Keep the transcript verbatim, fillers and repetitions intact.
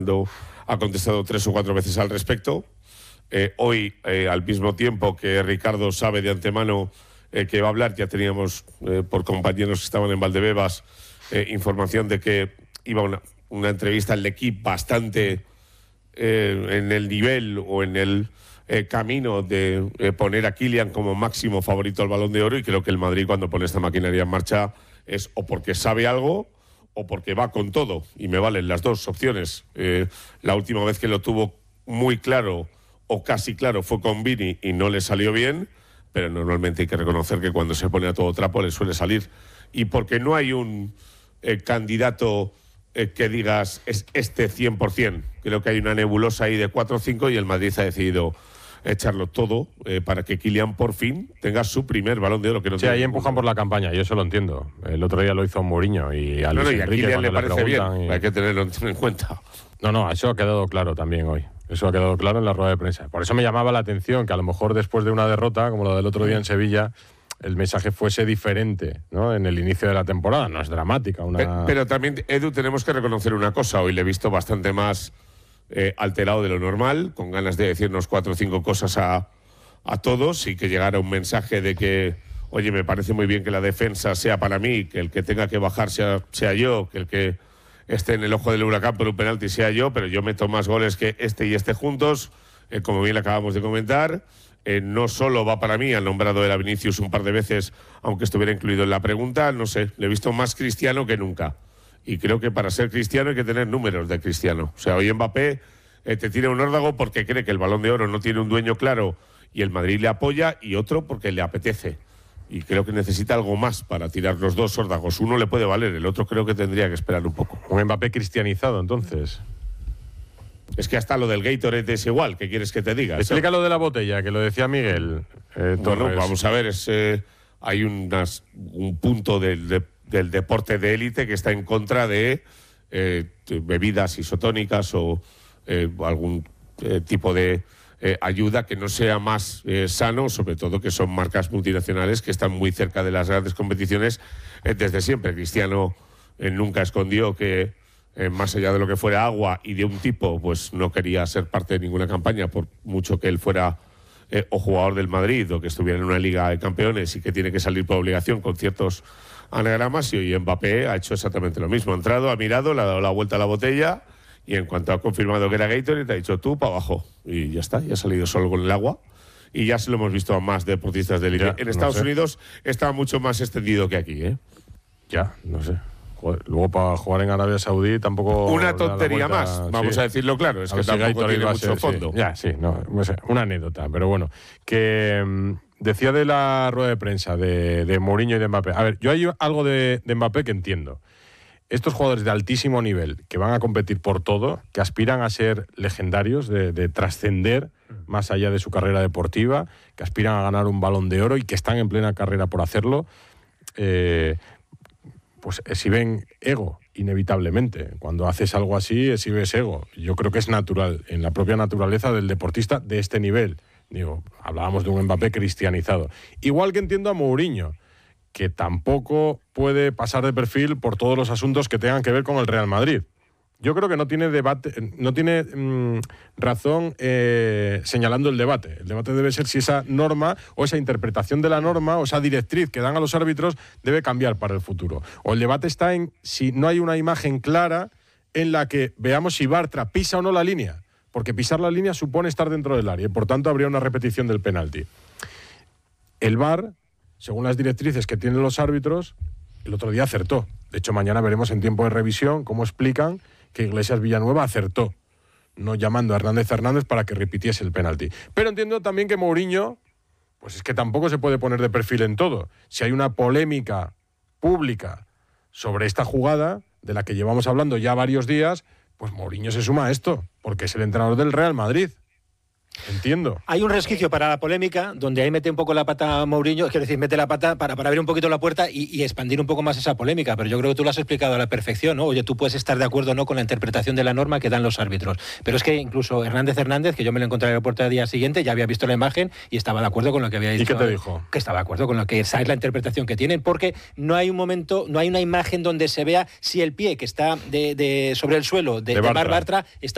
ha contestado tres o cuatro veces al respecto. Eh, hoy, eh, al mismo tiempo que Ricardo sabe de antemano eh, que va a hablar, ya teníamos eh, por compañeros que estaban en Valdebebas eh, información de que iba una, una entrevista al equipo bastante eh, en el nivel o en el eh, camino de eh, poner a Kylian como máximo favorito al Balón de Oro, y creo que el Madrid, cuando pone esta maquinaria en marcha, es o porque sabe algo o porque va con todo, y me valen las dos opciones. Eh, la última vez que lo tuvo muy claro o casi claro fue con Vini y no le salió bien, pero normalmente hay que reconocer que cuando se pone a todo trapo le suele salir. Y porque no hay un eh, candidato eh, que digas es este cien por cien. Creo que hay una nebulosa ahí de cuatro o cinco y el Madrid ha decidido echarlo todo eh, para que Kylian por fin tenga su primer Balón de Oro. Que no sí, ahí empujan por la campaña, yo eso lo entiendo. El otro día lo hizo Mourinho y a Luis no, no, y a Enrique Kylian le parece bien, y... hay que tenerlo en cuenta. No, no, eso ha quedado claro también hoy. Eso ha quedado claro en la rueda de prensa. Por eso me llamaba la atención que a lo mejor después de una derrota, como la del otro día en Sevilla, el mensaje fuese diferente, ¿no? En el inicio de la temporada. No es dramática. Una... Pero, pero también, Edu, tenemos que reconocer una cosa. Hoy le he visto bastante más eh, alterado de lo normal, con ganas de decirnos cuatro o cinco cosas a, a todos, y que llegara un mensaje de que, oye, me parece muy bien que la defensa sea para mí, que el que tenga que bajar sea, sea yo, que el que esté en el ojo del huracán por un penalti sea yo, pero yo meto más goles que este y este juntos, eh, como bien acabamos de comentar. Eh, no solo va para mí, han nombrado a Vinicius un par de veces, aunque estuviera incluido en la pregunta, no sé, le he visto más cristiano que nunca. Y creo que para ser cristiano hay que tener números de cristiano. O sea, hoy Mbappé eh, te tira un órdago porque cree que el Balón de Oro no tiene un dueño claro y el Madrid le apoya, y otro porque le apetece. Y creo que necesita algo más para tirar los dos órdagos. Uno le puede valer, el otro creo que tendría que esperar un poco. Un Mbappé cristianizado, entonces. Es que hasta lo del Gatorade es igual, ¿qué quieres que te diga? Explica lo de la botella, que lo decía Miguel. Eh, bueno, vamos a ver, es, eh, hay unas, un punto del, de, del deporte de élite que está en contra de eh, bebidas isotónicas o eh, algún eh, tipo de eh, ayuda que no sea más eh, sano, sobre todo que son marcas multinacionales que están muy cerca de las grandes competiciones eh, desde siempre. Cristiano eh, nunca escondió que Eh, más allá de lo que fuera agua y de un tipo, pues no quería ser parte de ninguna campaña, por mucho que él fuera eh, o jugador del Madrid o que estuviera en una Liga de Campeones y que tiene que salir por obligación con ciertos anagramas. Y hoy Mbappé ha hecho exactamente lo mismo. Ha entrado, ha mirado, le ha dado la vuelta a la botella y en cuanto ha confirmado que era Gatorade, te ha dicho tú para abajo. Y ya está, ya ha salido solo con el agua. Y ya se lo hemos visto a más deportistas de élite. En Estados no sé. Unidos está mucho más extendido que aquí, ¿eh? Ya, no sé. Luego para jugar en Arabia Saudí tampoco... Una tontería vuelta, más, vamos sí. a decirlo claro, es a que tampoco si tiene mucho ser, fondo. Sí. Ya, sí, no, no sé, una anécdota, pero bueno. Que mmm, decía de la rueda de prensa de, de Mourinho y de Mbappé. A ver, yo hay algo de, de Mbappé que entiendo. Estos jugadores de altísimo nivel, que van a competir por todo, que aspiran a ser legendarios, de, de trascender más allá de su carrera deportiva, que aspiran a ganar un Balón de Oro y que están en plena carrera por hacerlo, eh... pues exhiben ego, inevitablemente. Cuando haces algo así, exhibes ego. Yo creo que es natural, en la propia naturaleza del deportista de este nivel. Digo, hablábamos de un Mbappé cristianizado. Igual que entiendo a Mourinho, que tampoco puede pasar de perfil por todos los asuntos que tengan que ver con el Real Madrid. Yo creo que no tiene debate, no tiene mmm, razón eh, señalando el debate. El debate debe ser si esa norma o esa interpretación de la norma o esa directriz que dan a los árbitros debe cambiar para el futuro. O el debate está en si no hay una imagen clara en la que veamos si Bartra pisa o no la línea. Porque pisar la línea supone estar dentro del área y por tanto habría una repetición del penalti. El V A R, según las directrices que tienen los árbitros, el otro día acertó. De hecho, mañana veremos en tiempo de revisión cómo explican que Iglesias Villanueva acertó, no llamando a Hernández Hernández para que repitiese el penalti. Pero entiendo también que Mourinho, pues es que tampoco se puede poner de perfil en todo. Si hay una polémica pública sobre esta jugada, de la que llevamos hablando ya varios días, pues Mourinho se suma a esto, porque es el entrenador del Real Madrid. Entiendo. Hay un resquicio para la polémica, donde ahí mete un poco la pata Mourinho, quiero decir, mete la pata para, para abrir un poquito la puerta y, y expandir un poco más esa polémica, pero yo creo que tú lo has explicado a la perfección, ¿no? Oye, tú puedes estar de acuerdo o no con la interpretación de la norma que dan los árbitros, pero es que incluso Hernández Hernández, que yo me lo encontré en el aeropuerto al día siguiente, ya había visto la imagen y estaba de acuerdo con lo que había dicho. ¿Y qué te dijo? Que estaba de acuerdo con lo que esa es la interpretación que tienen, porque no hay un momento, no hay una imagen donde se vea si el pie que está de, de sobre el suelo de, de Bartra está